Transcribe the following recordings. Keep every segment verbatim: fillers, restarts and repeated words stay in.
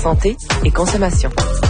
Santé et consommation.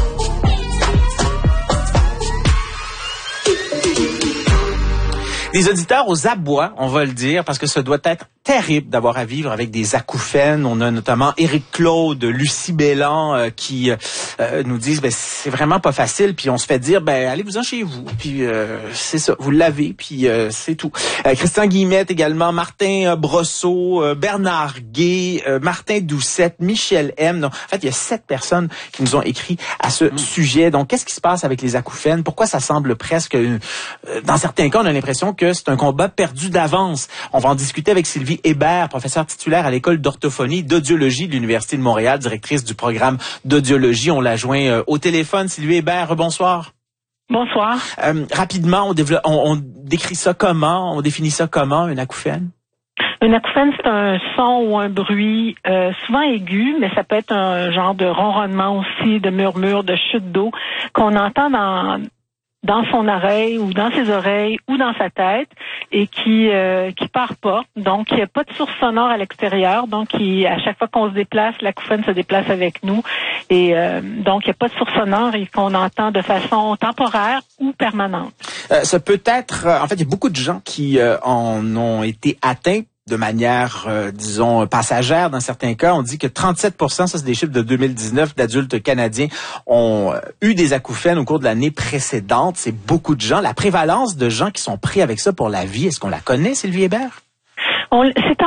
Les auditeurs aux abois, on va le dire, parce que ça doit être terrible d'avoir à vivre avec des acouphènes. On a notamment Éric Claude, Lucie Bélan euh, qui euh, nous disent ben c'est vraiment pas facile, puis on se fait dire ben allez-vous-en chez vous, puis euh, c'est ça, vous l'avez, puis euh, c'est tout. Euh, Christian Guillemette également, Martin euh, Brosseau, euh, Bernard Gay, euh, Martin Doucette, Michel M. Donc, en fait, il y a sept personnes qui nous ont écrit à ce mmh. sujet. Donc, qu'est-ce qui se passe avec les acouphènes? Pourquoi ça semble presque, euh, dans certains cas, on a l'impression que c'est un combat perdu d'avance. On va en discuter avec Sylvie Hébert, professeure titulaire à l'école d'orthophonie d'audiologie de l'Université de Montréal, directrice du programme d'audiologie. On l'a joint euh, au téléphone. Sylvie Hébert, bonsoir. Bonsoir. Euh, rapidement, on, développe, on, on décrit ça comment? On définit ça comment, une acouphène? Une acouphène, c'est un son ou un bruit euh, souvent aigu, mais ça peut être un genre de ronronnement aussi, de murmure, de chute d'eau qu'on entend dans... dans son oreille ou dans ses oreilles ou dans sa tête et qui euh, qui part pas. Donc, il n'y a pas de source sonore à l'extérieur. Donc, il, à chaque fois qu'on se déplace, l'acouphène se déplace avec nous. Et euh, donc, il n'y a pas de source sonore et qu'on entend de façon temporaire ou permanente. Euh, ça peut être... En fait, il y a beaucoup de gens qui euh, en ont été atteints de manière, euh, disons, passagère dans certains cas. On dit que trente-sept pour cent, ça c'est des chiffres de deux mille dix-neuf, d'adultes canadiens ont euh, eu des acouphènes au cours de l'année précédente. C'est beaucoup de gens. La prévalence de gens qui sont pris avec ça pour la vie, est-ce qu'on la connaît, Sylvie Hébert? On, c'est